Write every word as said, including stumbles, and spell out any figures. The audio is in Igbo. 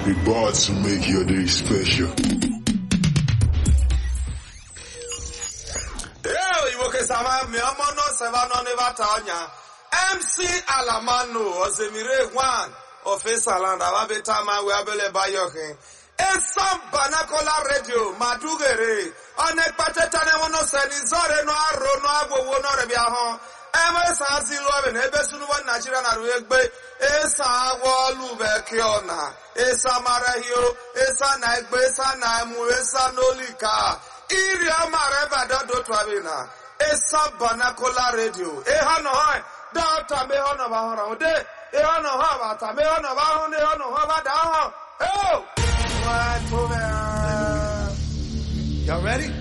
about to make your day special. M C Alamano Ozemire one of Esaland Ababetama Wabele Bayoke. Esam Banakola Radio Madugere on a patetane wono senizore no aro no abo wono rebiaho. Ema sa zilo and ebesunu one Nigeria na ruegbe. Esa wolu bekiona. Esa marahio. Esa naigbe. Esa naimu. Esa nolika. Iri amareba dodo twabina. Esa Banakola Radio. Eha no hai. Daughter me hono ba hono de. Eha no ha ba ta me hono ba hono hono ha ba da ho. Oh! What over? Y'all ready?